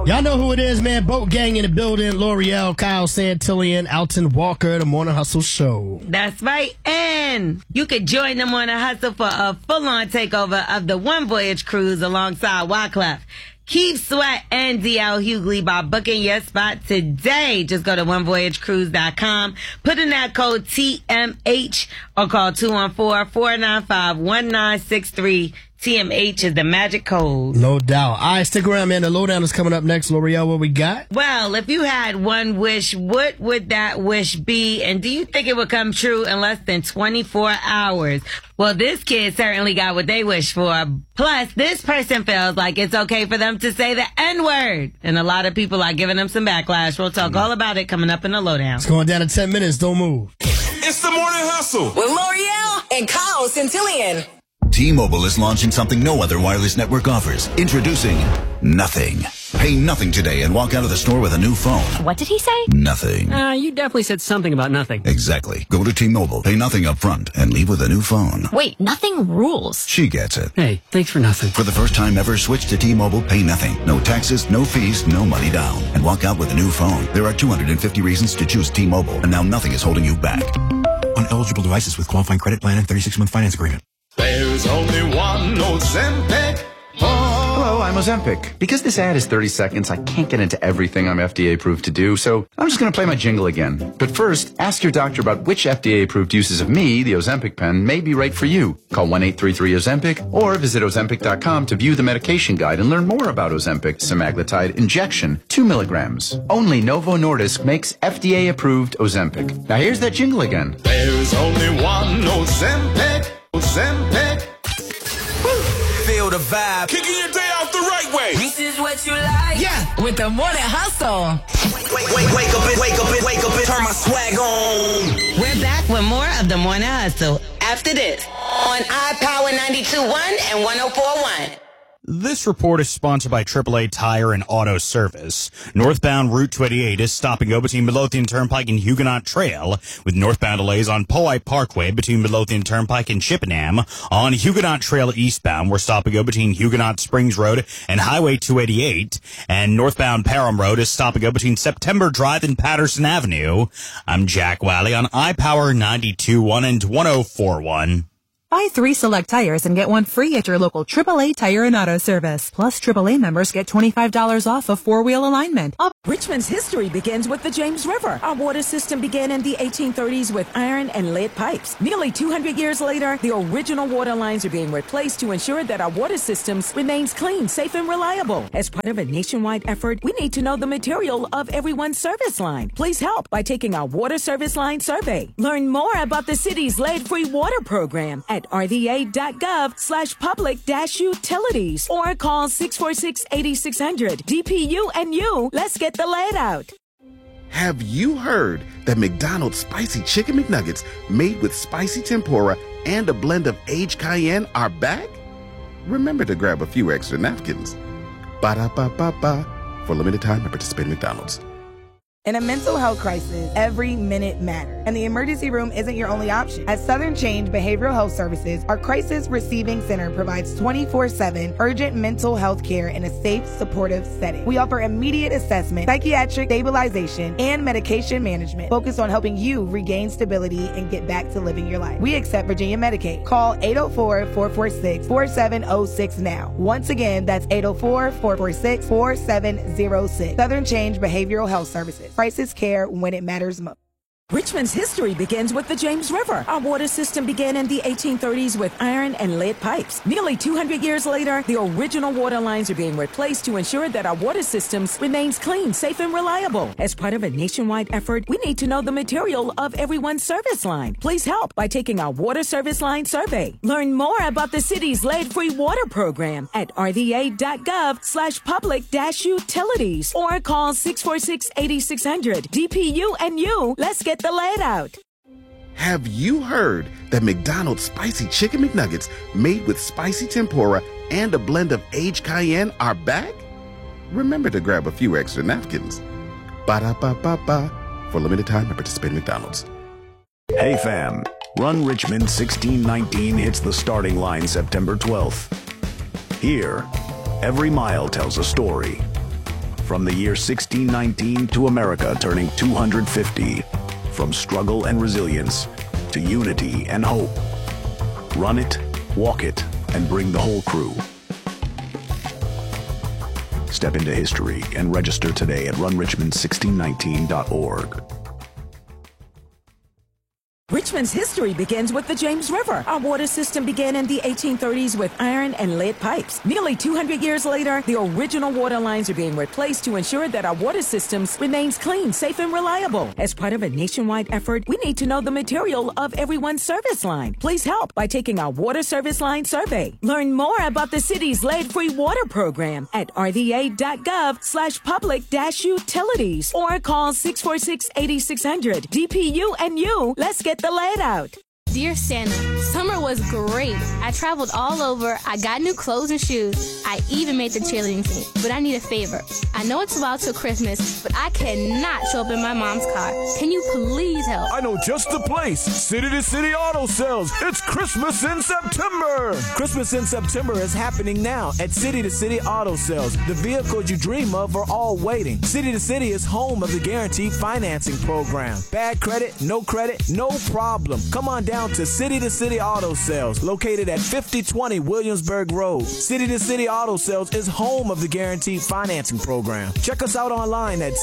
Y'all know who it is, man. Boat Gang in the building. L'Oreal, Kyle Santillian, Alton Walker, The Morning Hustle Show. That's right. And you could join The Morning Hustle for a full-on takeover of the One Voyage cruise alongside Wyclef, Keith Sweat, and DL Hughley by booking your spot today. Just go to onevoyagecruise.com, put in that code TMH, or call 214-495-1963. TMH is the magic code. No doubt. All right, stick around, man. The lowdown is coming up next. L'Oreal, what we got? Well, if you had one wish, what would that wish be? And do you think it would come true in less than 24 hours? Well, this kid certainly got what they wished for. Plus, this person feels like it's okay for them to say the N-word. And a lot of people are giving them some backlash. We'll talk all about it coming up in the lowdown. It's going down in 10 minutes. Don't move. It's the Morning Hustle with L'Oreal and Kyle Santillian. T-Mobile is launching something no other wireless network offers. Introducing Nothing. Pay nothing today and walk out of the store with a new phone. What did he say? Nothing. You definitely said something about nothing. Exactly. Go to T-Mobile, pay nothing up front, and leave with a new phone. Wait, nothing rules. She gets it. Hey, thanks for nothing. For the first time ever, switch to T-Mobile, pay nothing. No taxes, no fees, no money down. And walk out with a new phone. There are 250 reasons to choose T-Mobile, and now nothing is holding you back. On eligible devices with qualifying credit plan and 36-month finance agreement. There's only one Ozempic. Hello, I'm Ozempic. Because this ad is 30 seconds, I can't get into everything I'm FDA approved to do, so I'm just going to play my jingle again. But first, ask your doctor about which FDA approved uses of me, the Ozempic pen, may be right for you. Call 1-833-OZEMPIC or visit Ozempic.com to view the medication guide and learn more about Ozempic semaglutide injection, 2 milligrams. Only Novo Nordisk makes FDA approved Ozempic. Now here's that jingle again. There's only one Ozempic. Ozempic. Feel the vibe. Kicking your day off the right way. This is what you like. Yeah, with the Morning Hustle. Wake up and turn my swag on. We're back with more of the Morning Hustle after this on iPower 92.1 and 104.1. This report is sponsored by AAA Tire and Auto Service. Northbound Route 288 is stopping go between Midlothian Turnpike and Huguenot Trail, with northbound delays on Powhite Parkway between Midlothian Turnpike and Chippenham. On Huguenot Trail eastbound, we're stopping go between Huguenot Springs Road and Highway 288, and northbound Parham Road is stopping go between September Drive and Patterson Avenue. I'm Jack Wally on iPower 92.1 and 104.1. Buy 3 select tires and get 1 free at your local AAA Tire and Auto Service. Plus, AAA members get $25 off of 4-wheel alignment. Richmond's history begins with the James River. Our water system began in the 1830s with iron and lead pipes. Nearly 200 years later, the original water lines are being replaced to ensure that our water systems remains clean, safe, and reliable. As part of a nationwide effort, we need to know the material of everyone's service line. Please help by taking our water service line survey. Learn more about the city's lead-free water program at rva.gov/public-utilities or call 646-8600. DPU and you, let's get the lead out. Have you heard that McDonald's Spicy Chicken McNuggets made with spicy tempura and a blend of aged cayenne are back? Remember to grab a few extra napkins. Ba-da-ba-ba-ba. For limited time at participating McDonald's. In a mental health crisis, every minute matters, and the emergency room isn't your only option. At Southern Change Behavioral Health Services, our Crisis Receiving Center provides 24/7 urgent mental health care in a safe, supportive setting. We offer immediate assessment, psychiatric stabilization, and medication management focused on helping you regain stability and get back to living your life. We accept Virginia Medicaid. Call 804-446-4706 now. Once again, that's 804-446-4706. Southern Change Behavioral Health Services. Crisis care when it matters most. Richmond's history begins with the James River. Our water system began in the 1830s with iron and lead pipes. Nearly 200 years later, the original water lines are being replaced to ensure that our water systems remains clean, safe, and reliable. As part of a nationwide effort, we need to know the material of everyone's service line. Please help by taking our water service line survey. Learn more about the city's lead-free water program at rva.gov/public-utilities or call 646-8600. DPU and you, let's get the lead out. Have you heard that McDonald's Spicy Chicken McNuggets made with spicy tempura and a blend of aged cayenne are back? Remember to grab a few extra napkins. Ba-da-ba-ba-ba. For limited time at participating McDonald's. Hey fam, Run Richmond 1619 hits the starting line September 12th. Here, every mile tells a story. From the year 1619 to America turning 250. From struggle and resilience to unity and hope. Run it, walk it, and bring the whole crew. Step into history and register today at runrichmond1619.org. Richmond's history begins with the James River. Our water system began in the 1830s with iron and lead pipes. Nearly 200 years later, the original water lines are being replaced to ensure that our water systems remains clean, safe, and reliable. As part of a nationwide effort, we need to know the material of everyone's service line. Please help by taking our water service line survey. Learn more about the city's lead-free water program at rva.gov/public-utilities or call 646-8600. DPU and you, let's get the lead out. Dear Santa, summer was great. I traveled all over. I got new clothes and shoes. I even made the cheerleading team. But I need a favor. I know it's a while till Christmas, but I cannot show up in my mom's car. Can you please help? I know just the place. City to City Auto Sales. It's Christmas in September. Christmas in September is happening now at City to City Auto Sales. The vehicles you dream of are all waiting. City to City is home of the Guaranteed Financing Program. Bad credit, no problem. Come on down to City Auto Sales, located at 5020 Williamsburg Road. City to City Auto Sales is home of the Guaranteed Financing Program. Check us out online at